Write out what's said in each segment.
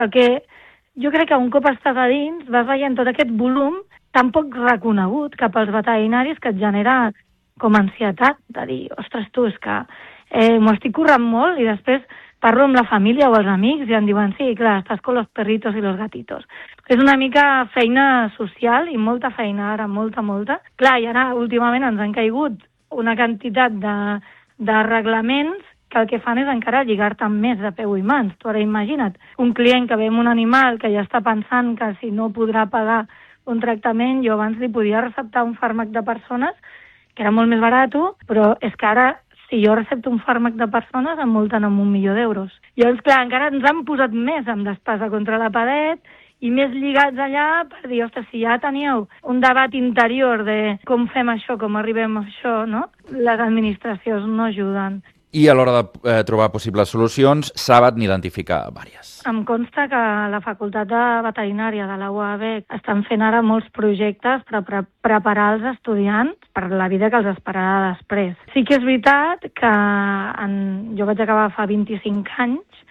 Perquè jo crec que un cop estàs a dins vas veient tot aquest volum tan poc reconegut cap als veterinaris que et genera com ansietat de dir, ostres, tu, és que m'ho estic currant molt i després parlo amb la família o els amics i em diuen, sí, clar, estàs con los perritos i los gatitos. És una mica feina social i molta feina ara, molta. Clar, i ara últimament ens han caigut una quantitat de reglaments que el que fan és encara lligar-te amb més de peu i mans. Tu ara imagina't, un client que ve amb un animal que ja està pensant que si no podrà pagar un tractament, jo abans li podia receptar un fàrmac de persones que era molt més barat, però és que ara si jo recepto un fàrmac de persones em multen amb 1 milió d'euros. Llavors, clar, encara ens han posat més amb d'espasa contra la paret i més lligats allà per dir, ostres, si ja teníeu un debat interior de com fem això, com arribem a això, no? Les administracions no ajuden. I a l'hora de trobar possibles solucions, saben identificar diverses. Em consta que la Facultat de Veterinària de la UAB estan fent ara molts projectes per preparar els estudiants per la vida que els esperarà després. Sí que és veritat que jo vaig acabar fa 25 anys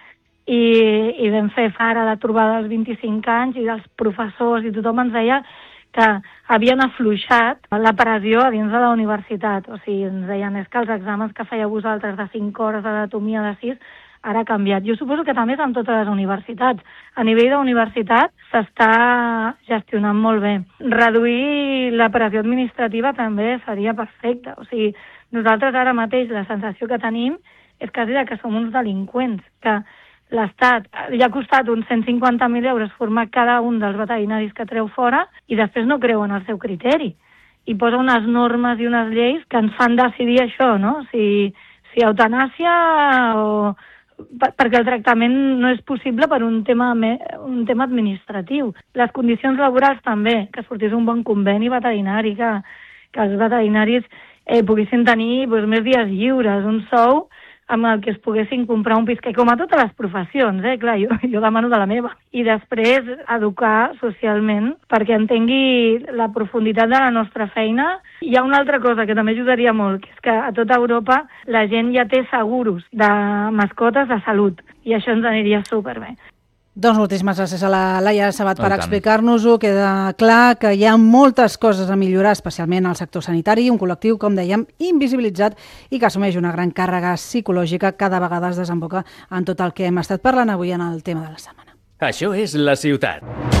i vam fer ara la trobada dels 25 anys i els professors i tothom ens deia que havien afluixat la pressió a dins de la universitat. O sigui, ens deien, és que els exàmens que fèieu vosaltres de 5 hores d'anatomia de 6 ara ha canviat. Jo suposo que també és en totes les universitats. A nivell d'universitat s'està gestionant molt bé. Reduir la pressió administrativa també seria perfecte. O sigui, nosaltres ara mateix la sensació que tenim és quasi que som uns delinqüents, que l'Estat li ha costat uns 150.000 euros formar cada un dels veterinaris que treu fora i després no creu en el seu criteri. I posa unes normes i unes lleis que ens fan decidir això, no? Si eutanàsia o... perquè el tractament no és possible per un tema administratiu. Les condicions laborals també, que sortís un bon conveni veterinari, que els veterinaris poguessin tenir més dies lliures, un sou amb el que es poguessin comprar un pis, que com a totes les professions, clar, jo demano de la meva. I després educar socialment perquè entengui la profunditat de la nostra feina. Hi ha una altra cosa que també ajudaria molt, que és que a tota Europa la gent ja té seguros de mascotes de salut i això ens aniria superbé. Doncs moltíssimes gràcies a la Laia Sabat per explicar-nos-ho. Queda clar que hi ha moltes coses a millorar, especialment al sector sanitari, un col·lectiu, com dèiem, invisibilitzat i que assumeix una gran càrrega psicològica cada vegada es desemboca en tot el que hem estat parlant avui en el tema de la setmana. Això és La Ciutat.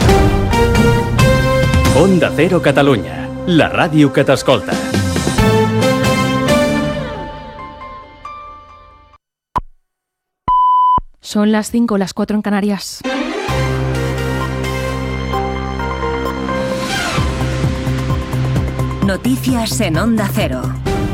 Onda Cero Catalunya, la ràdio que t'escolta. Son las 5, las 4 en Canarias. Noticias en Onda Cero.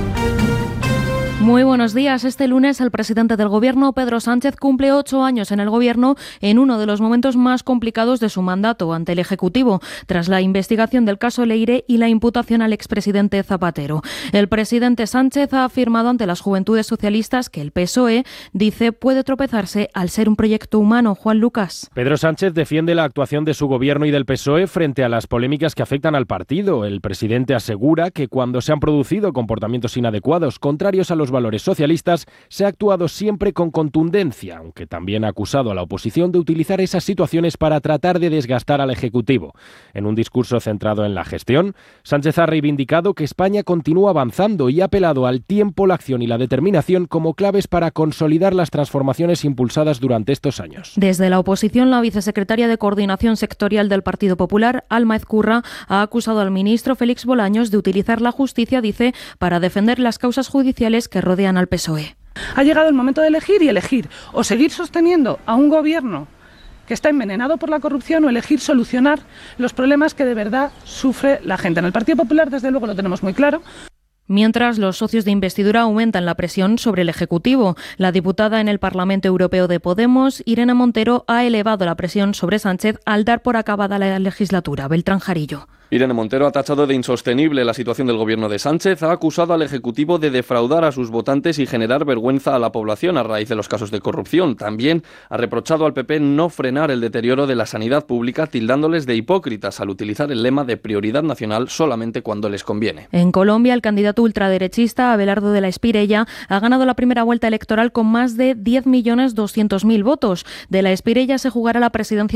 Muy buenos días. Este lunes el presidente del Gobierno, Pedro Sánchez, cumple 8 años en el Gobierno en uno de los momentos más complicados de su mandato ante el Ejecutivo, tras la investigación del caso Leire y la imputación al expresidente Zapatero. El presidente Sánchez ha afirmado ante las Juventudes Socialistas que el PSOE, dice, puede tropezarse al ser un proyecto humano. Juan Lucas. Pedro Sánchez defiende la actuación de su Gobierno y del PSOE frente a las polémicas que afectan al partido. El presidente asegura que cuando se han producido comportamientos inadecuados, contrarios a los valores socialistas, se ha actuado siempre con contundencia, aunque también ha acusado a la oposición de utilizar esas situaciones para tratar de desgastar al Ejecutivo. En un discurso centrado en la gestión, Sánchez ha reivindicado que España continúa avanzando y ha apelado al tiempo, la acción y la determinación como claves para consolidar las transformaciones impulsadas durante estos años. Desde la oposición, la vicesecretaria de Coordinación Sectorial del Partido Popular, Alma Ezcurra, ha acusado al ministro Félix Bolaños de utilizar la justicia, dice, para defender las causas judiciales que rodean al PSOE. Ha llegado el momento de elegir y elegir o seguir sosteniendo a un gobierno que está envenenado por la corrupción o elegir solucionar los problemas que de verdad sufre la gente. En el Partido Popular, desde luego, lo tenemos muy claro. Mientras, los socios de investidura aumentan la presión sobre el Ejecutivo. La diputada en el Parlamento Europeo de Podemos, Irene Montero, ha elevado la presión sobre Sánchez al dar por acabada la legislatura. Beltrán Jarillo. Irene Montero ha tachado de insostenible la situación del gobierno de Sánchez, ha acusado al Ejecutivo de defraudar a sus votantes y generar vergüenza a la población a raíz de los casos de corrupción. También ha reprochado al PP no frenar el deterioro de la sanidad pública, tildándoles de hipócritas al utilizar el lema de prioridad nacional solamente cuando les conviene. En Colombia, el candidato candidato ultraderechista, Abelardo de la Espirella, ha ganado la primera vuelta electoral con más de 10.200.000 votos. De la Espirella se jugará la presidencia